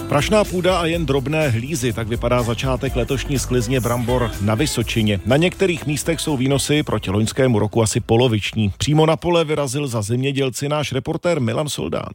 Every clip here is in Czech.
Prašná půda a jen drobné hlízy, tak vypadá začátek letošní sklizně brambor na Vysočině. Na některých místech jsou výnosy proti loňskému roku asi poloviční. Přímo na pole vyrazil za zemědělci náš reportér Milan Soldán.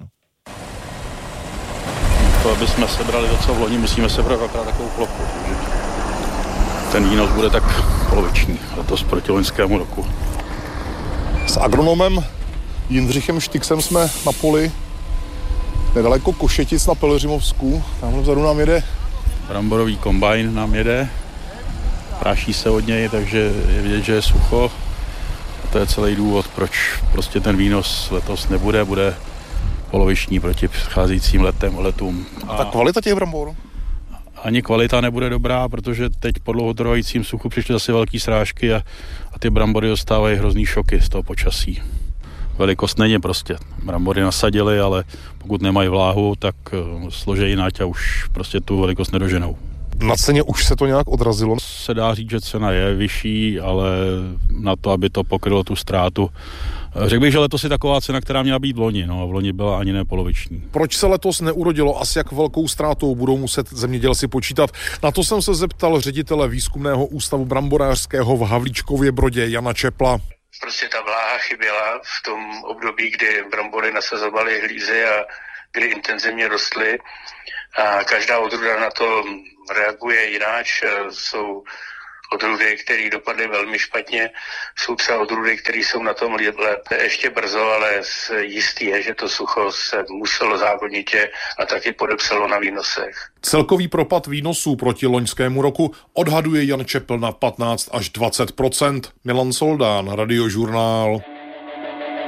To, aby jsme sebrali to, co v loni, musíme sebrat akorát takovou plochu. Ten výnos bude tak poloviční letos proti loňskému roku. S agronomem Jindřichem Štyksem jsme na poli nedaleko Košetic na Pelhřimovsku. Tamhle vzadu nám jede Bramborový kombajn nám jede, práší se od něj, takže je vidět, že je sucho. A to je celý důvod, proč prostě ten výnos letos bude poloviční proti předcházejícím letům. A ta kvalita těch brambor? Ani kvalita nebude dobrá, protože teď po dlouhotrvajícím suchu přišly zase velký srážky a ty brambory dostávají hrozný šoky z toho počasí. Velikost není prostě. Brambory nasadili, ale pokud nemají vláhu, tak složejí nať a už prostě tu velikost nedoženou. Na ceně už se to nějak odrazilo? Se dá říct, že cena je vyšší, ale na to, aby to pokrylo tu ztrátu. Řekl bych, že letos je taková cena, která měla být v loni, no a v loni byla ani ne poloviční. Proč se letos neurodilo a s jak velkou ztrátou budou muset zemědělci počítat? Na to jsem se zeptal ředitele výzkumného ústavu bramborářského v Havlíčkově Brodě Jana Čepla. Prostě ta vláha chyběla v tom období, kdy brambory nasazovaly hlízy a kdy intenzivně rostly. A každá odrůda na to reaguje jináč. Jsou odrůdy, které dopadly velmi špatně. Jsou třeba odrůdy, které jsou na tom lépe. Ještě brzo, ale jistý je, že to sucho se muselo zákonitě a taky podepsalo na výnosech. Celkový propad výnosů proti loňskému roku odhaduje Jan Čepl na 15 až 20%. Milan Soldán, Radiožurnál.